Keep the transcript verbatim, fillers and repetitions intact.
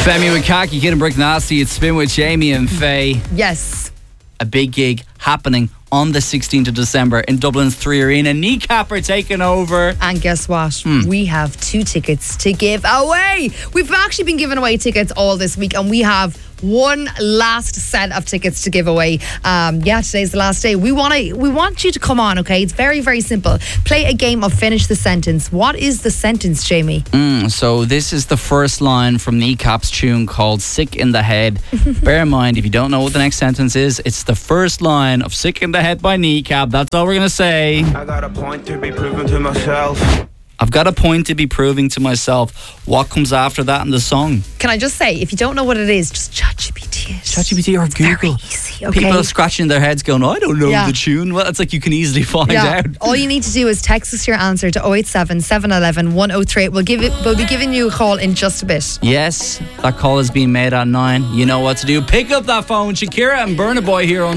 Femi with Khaki, Kid and Brick Nasty. It's Spin with Jamie and Faye. Yes. A big gig happening on the sixteenth of December in Dublin's Three Arena. Kneecap are taking over. And guess what? Hmm. We have two tickets to give away. We've actually been giving away tickets all this week, and we have one last set of tickets to give away. Um, yeah, today's the last day. We want to. We want you to come on. Okay, it's very, very simple. Play a game of finish the sentence. What is the sentence, Jamie? Mm, so this is the first line from Kneecap's tune called Sick in the Head. Bear in mind, if you don't know what the next sentence is, it's the first line of Sick in the Head by Kneecap. That's all we're going to say. I got a point to be proven to myself. I've got a point to be proving to myself. What comes after that in the song? Can I just say, if you don't know what it is, just ChatGPT it. ChatGPT or It's Google. very easy, okay? People are scratching their heads going, I don't know Yeah. the tune. Well, it's like you can easily find Yeah. out. All you need to do is text us your answer to oh eight seven, seven one one, one oh three eight. We'll give it. We'll be giving you a call in just a bit. Yes, that call is being made at nine. You know what to do. Pick up that phone. Shakira and Burna Boy here on